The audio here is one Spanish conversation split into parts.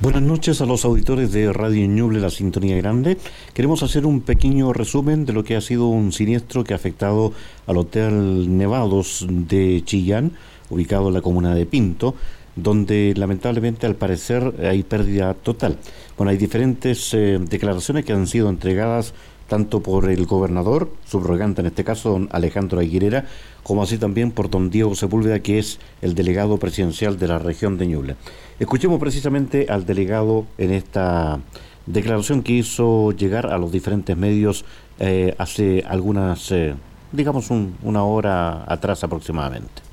Buenas noches a los auditores de Radio Ñuble, la Sintonía Grande. Queremos hacer un pequeño resumen de lo que ha sido un siniestro que ha afectado al Hotel Nevados de Chillán, ubicado en la comuna de Pinto, donde lamentablemente al parecer hay pérdida total. Bueno, hay diferentes declaraciones que han sido entregadas tanto por el gobernador, subrogante en este caso, don Alejandro Aguilera, como así también por don Diego Sepúlveda, que es el delegado presidencial de la región de Ñuble. Escuchemos precisamente al delegado en esta declaración que hizo llegar a los diferentes medios hace algunas, una hora atrás aproximadamente.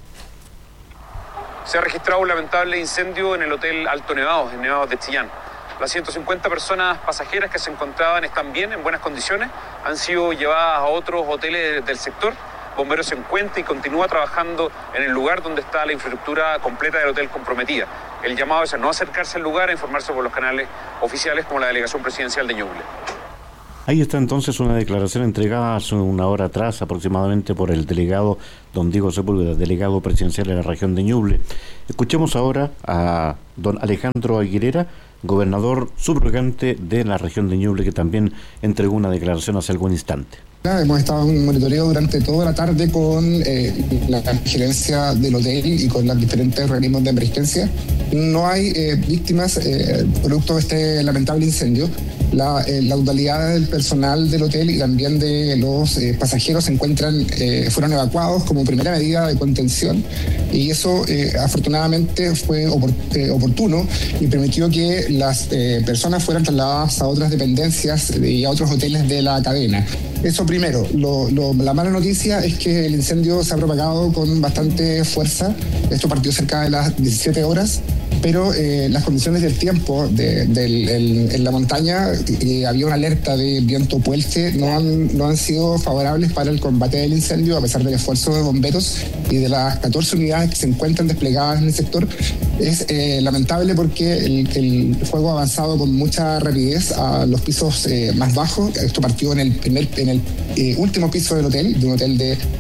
Se ha registrado un lamentable incendio en el Hotel Alto Nevados, en Nevados de Chillán. Las 150 personas pasajeras que se encontraban están bien, en buenas condiciones, han sido llevadas a otros hoteles del sector. Bomberos se encuentra y continúa trabajando en el lugar donde está la infraestructura completa del hotel comprometida. El llamado es a no acercarse al lugar, a informarse por los canales oficiales como la Delegación Presidencial de Ñuble. Ahí está entonces una declaración entregada hace una hora atrás aproximadamente por el delegado don Diego Sepúlveda, delegado presidencial de la región de Ñuble. Escuchemos ahora a don Alejandro Aguilera, gobernador subrogante de la región de Ñuble, que también entregó una declaración hace algún instante. Hemos estado en monitoreo durante toda la tarde con la gerencia del hotel y con los diferentes organismos de emergencia. No hay víctimas producto de este lamentable incendio. La totalidad del personal del hotel y también de los pasajeros fueron evacuados como primera medida de contención, y eso afortunadamente fue oportuno y permitió que las personas fueran trasladadas a otras dependencias y a otros hoteles de la cadena. Eso primero. La mala noticia es que el incendio se ha propagado con bastante fuerza. Esto partió cerca de las 17 horas, pero las condiciones del tiempo en la montaña, había una alerta de viento puelche, no han sido favorables para el combate del incendio, a pesar del esfuerzo de bomberos y de las 14 unidades que se encuentran desplegadas en el sector. Es lamentable porque el fuego ha avanzado con mucha rapidez a los pisos más bajos. Esto partió en el último piso del hotel, de un hotel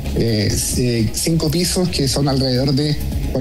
de 5 pisos, que son alrededor de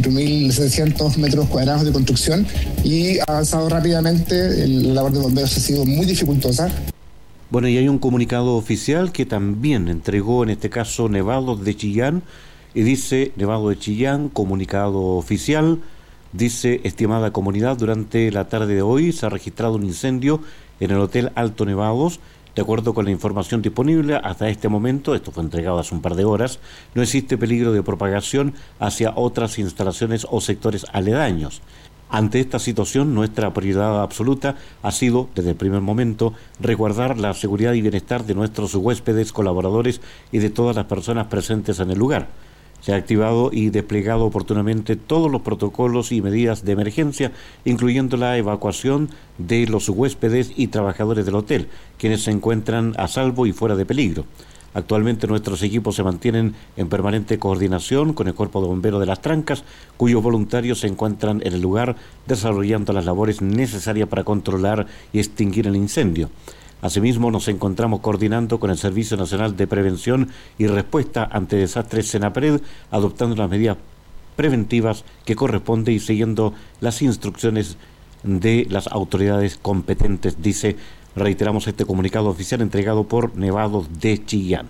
4.700 metros cuadrados de construcción, y ha avanzado rápidamente. La labor de bomberos ha sido muy dificultosa. Bueno, y hay un comunicado oficial que también entregó en este caso Nevados de Chillán, y dice: Nevados de Chillán, comunicado oficial, dice: estimada comunidad, durante la tarde de hoy se ha registrado un incendio en el Hotel Alto Nevados. De acuerdo con la información disponible hasta este momento, esto fue entregado hace un par de horas, no existe peligro de propagación hacia otras instalaciones o sectores aledaños. Ante esta situación, nuestra prioridad absoluta ha sido, desde el primer momento, resguardar la seguridad y bienestar de nuestros huéspedes, colaboradores y de todas las personas presentes en el lugar. Se ha activado y desplegado oportunamente todos los protocolos y medidas de emergencia, incluyendo la evacuación de los huéspedes y trabajadores del hotel, quienes se encuentran a salvo y fuera de peligro. Actualmente nuestros equipos se mantienen en permanente coordinación con el Cuerpo de Bomberos de Las Trancas, cuyos voluntarios se encuentran en el lugar desarrollando las labores necesarias para controlar y extinguir el incendio. Asimismo, nos encontramos coordinando con el Servicio Nacional de Prevención y Respuesta ante Desastres SENAPRED, adoptando las medidas preventivas que corresponden y siguiendo las instrucciones de las autoridades competentes, dice, reiteramos, este comunicado oficial entregado por Nevados de Chillán.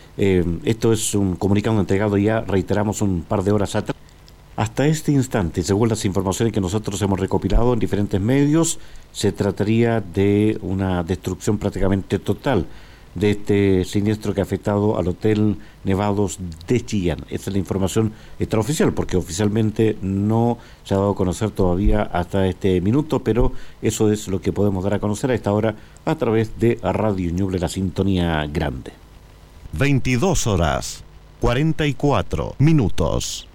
Esto es un comunicado entregado ya, reiteramos, un par de horas atrás. Hasta este instante, según las informaciones que nosotros hemos recopilado en diferentes medios, se trataría de una destrucción prácticamente total de este siniestro que ha afectado al Hotel Nevados de Chillán. Esa es la información extraoficial, porque oficialmente no se ha dado a conocer todavía hasta este minuto, pero eso es lo que podemos dar a conocer a esta hora a través de Radio Ñuble, la Sintonía Grande. 22 horas, 44 minutos.